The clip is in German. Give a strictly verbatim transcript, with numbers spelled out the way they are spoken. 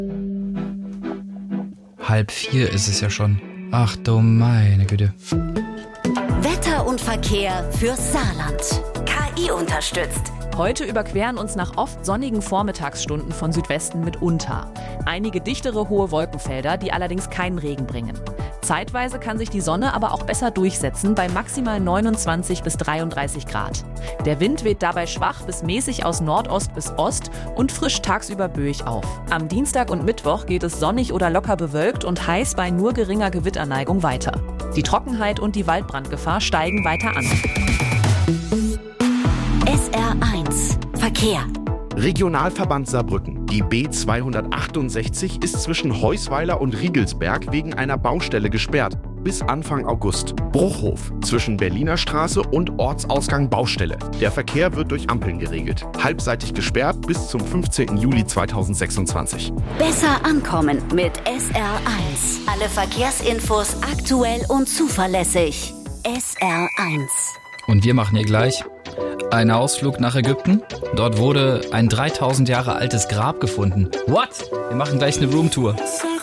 Halb vier ist es ja schon. Ach du meine Güte. Wetter und Verkehr fürs Saarland. K I unterstützt. Heute überqueren uns nach oft sonnigen Vormittagsstunden von Südwesten mitunter. Einige dichtere hohe Wolkenfelder, die allerdings keinen Regen bringen. Zeitweise kann sich die Sonne aber auch besser durchsetzen bei maximal neunundzwanzig bis dreiunddreißig Grad. Der Wind weht dabei schwach bis mäßig aus Nordost bis Ost und frisch tagsüber böig auf. Am Dienstag und Mittwoch geht es sonnig oder locker bewölkt und heiß bei nur geringer Gewitterneigung weiter. Die Trockenheit und die Waldbrandgefahr steigen weiter an. S R eins Verkehr. Regionalverband Saarbrücken. Die B zweihundertachtundsechzig ist zwischen Heusweiler und Riegelsberg wegen einer Baustelle gesperrt. Bis Anfang August. Bruchhof zwischen Berliner Straße und Ortsausgang Baustelle. Der Verkehr wird durch Ampeln geregelt. Halbseitig gesperrt bis zum fünfzehnten Juli zweitausendsechsundzwanzig. Besser ankommen mit S R eins. Alle Verkehrsinfos aktuell und zuverlässig. S R eins. Und wir machen hier gleich einen Ausflug nach Ägypten. Dort wurde ein dreitausend Jahre altes Grab gefunden. What? Wir machen gleich eine Roomtour.